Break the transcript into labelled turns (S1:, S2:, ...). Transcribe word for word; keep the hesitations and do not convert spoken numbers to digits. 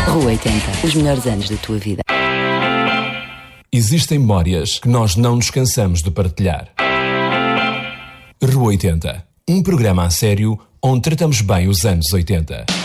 S1: Rua oitenta, os melhores anos da tua vida.
S2: Existem memórias que nós não nos cansamos de partilhar. Rua oitenta, um programa a sério onde tratamos bem os anos oitenta.